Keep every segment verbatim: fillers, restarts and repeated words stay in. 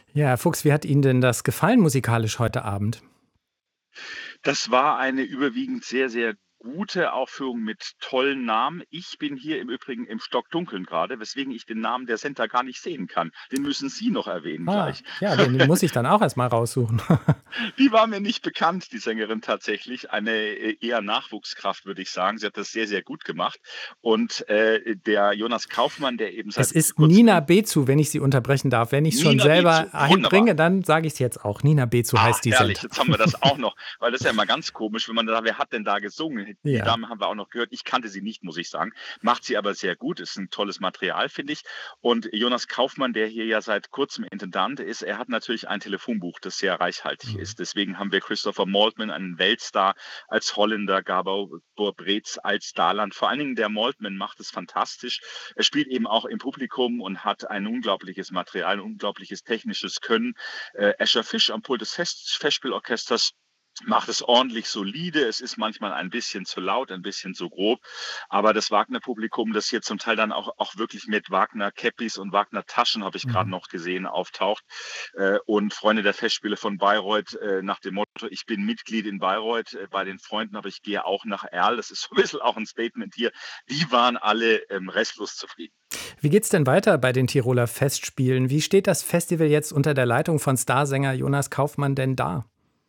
Ja, Herr Fuchs, wie hat Ihnen denn das gefallen musikalisch heute Abend? Das war eine überwiegend sehr, sehr gute Aufführung mit tollen Namen. Ich bin hier im Übrigen im Stockdunkeln gerade, weswegen ich den Namen der Senta gar nicht sehen kann. Den müssen Sie noch erwähnen Ah, gleich. ja, den den muss ich dann auch erst mal raussuchen. Die war mir nicht bekannt, die Sängerin tatsächlich. Eine, äh, eher Nachwuchskraft, würde ich sagen. Sie hat das sehr, sehr gut gemacht. Und, äh, der Jonas Kaufmann, der eben Es seit ist Kurzem Nina in Bezu, wenn ich Sie unterbrechen darf. Wenn ich's schon Nina selber Bezu, wunderbar. einbringe, dann sage ich's jetzt auch. Nina Bezu Ah, heißt die herrlich, Senta. jetzt haben wir das auch noch, weil das ist ja immer ganz komisch, wenn man da wer hat denn da gesungen? Die Ja. Dame haben wir auch noch gehört. Ich kannte sie nicht, muss ich sagen. Macht sie aber sehr gut, ist 'n tolles Material, finde ich. Und Jonas Kaufmann, der hier ja seit Kurzem Intendant ist, er hat natürlich ein Telefonbuch, das sehr reichhaltig Mhm. ist. Deswegen haben wir Christopher Maltman, einen Weltstar, als Holländer, Gabor Breetz als Daland. Vor allen Dingen der Maltman macht es fantastisch. Er spielt eben auch im Publikum und hat ein unglaubliches Material, ein unglaubliches technisches Können. Äh, Escher Fisch am Pult des Fest Festspielorchesters macht es ordentlich solide. Es ist manchmal ein bisschen zu laut, ein bisschen zu grob, aber das Wagner-Publikum, das hier zum Teil dann auch auch wirklich mit Wagner-Käppis und Wagner-Taschen, habe ich grad Mhm. noch gesehen, auftaucht, äh, und Freunde der Festspiele von Bayreuth, äh, nach dem Motto: „Ich bin Mitglied in Bayreuth, äh, bei den Freunden, aber ich gehe auch nach Erl.“ Das ist so 'n bisschen auch 'n Statement hier. Die waren alle, ähm, restlos zufrieden. Wie geht's denn weiter bei den Tiroler Festspielen? Wie steht das Festival jetzt unter der Leitung von Starsänger Jonas Kaufmann denn da?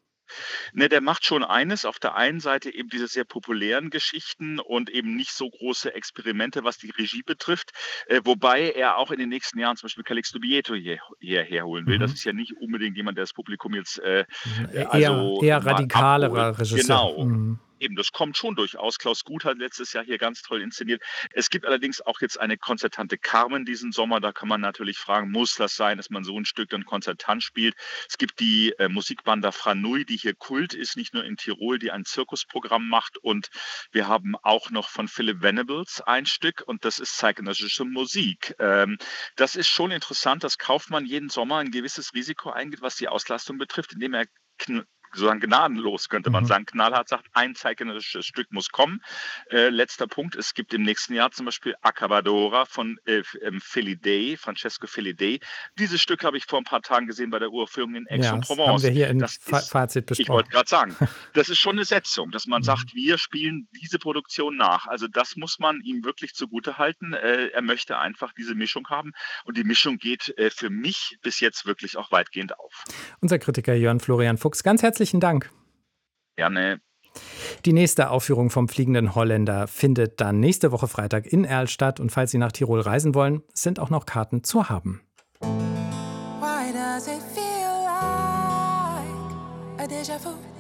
Ne, der macht schon eines. Auf der einen Seite eben diese sehr populären Geschichten und eben nicht so große Experimente, was die Regie betrifft, äh, wobei er auch in den nächsten Jahren zum Beispiel Calixto Bieto hier hierher holen will. Das Mhm. ist ja nicht unbedingt jemand, der das Publikum jetzt, äh, 'N äh, eher also eher mal abholt. radikalerer Regisseur. Genau. Mhm. Eben, das kommt schon durchaus. Klaus Guth hat letztes Jahr hier ganz toll inszeniert. Es gibt allerdings auch jetzt eine konzertante Carmen diesen Sommer. Da kann man natürlich fragen: „Muss das sein, dass man so 'n Stück dann konzertant spielt?“ Es gibt die, äh, Musikbanda Franui, die hier Kult ist, nicht nur in Tirol, die ein Zirkusprogramm macht. Und wir haben auch noch von Philipp Venables ein Stück und das ist zeitgenössische Musik. Ähm, das ist schon interessant, dass Kaufmann jeden Sommer ein gewisses Risiko eingeht, was die Auslastung betrifft, indem er kn sozusagen gnadenlos, könnte man Mhm. sagen, knallhart sagt: „Ein zeitgenössisches Stück muss kommen.“ Äh, letzter Punkt, es gibt im nächsten Jahr zum Beispiel Accabadora von, äh, F ähm, Felidet, Francesco Felidet. Dieses Stück habe ich vor 'n paar Tagen gesehen bei der Uraufführung in Ja, das haben Aix-en-Provence. wir hier in Das Fa ist Fazit ich wollte besprochen. grad sagen, das ist schon 'ne Setzung, dass man Mhm. sagt: „Wir spielen diese Produktion nach.“ Also, das muss man ihm wirklich zugutehalten. Äh, er möchte einfach diese Mischung haben und die Mischung geht, äh, für mich bis jetzt wirklich auch weitgehend auf. Unser Kritiker Jörn Florian Fuchs, ganz herzlichen Dank. Gerne. Die nächste Aufführung vom Fliegenden Holländer findet dann nächste Woche Freitag in Erl statt und falls Sie nach Tirol reisen wollen, sind auch noch Karten zu haben. Why does it feel like a déjà vu?